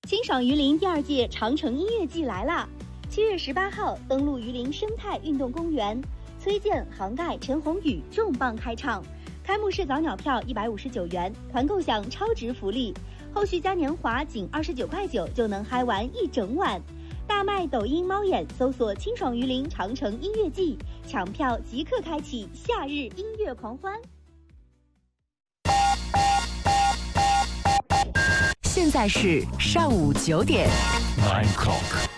清爽榆林第2届长城音乐季来啦！7月18号登陆榆林生态运动公园，崔健、杭盖、陈鸿宇重磅开唱。开幕式早鸟票159元，团购享超值福利，后续嘉年华仅29.9块就能嗨完一整晚。大麦抖音猫眼搜索清爽榆林长城音乐季，抢票即刻开启夏日音乐狂欢。 现在是上午9点。9 o'clock。